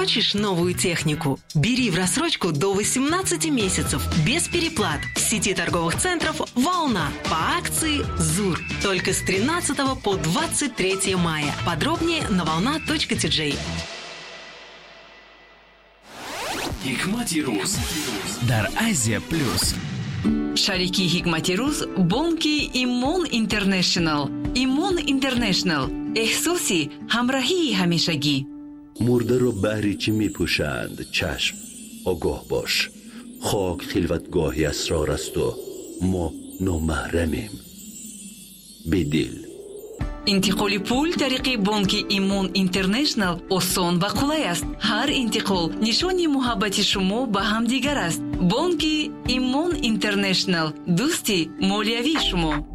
Хочешь новую технику? Бери в рассрочку до 18 месяцев без переплат в сети торговых центров «Волна» по акции «ЗУР». Только с 13 по 23 мая. Подробнее на volna.tj. Hikmati Ruz дар Азия Плюс. Шарики Hikmati Ruz бонки Имон Интернешнл. Имон Интернешнл. احساسی همراهی همیشگی. مرده رو بهری چی می پوشند؟ چشم، آگاه باش. خاک خلوتگاهی اسرار است و ما نامحرمیم. بدل انتقال پول طریق بانک ایمون اینترنشنال آسان و قلای است. هر انتقال نشانی محبت شما به هم دیگر است. بانک ایمون اینترنشنال، دوستی مالیوی شما.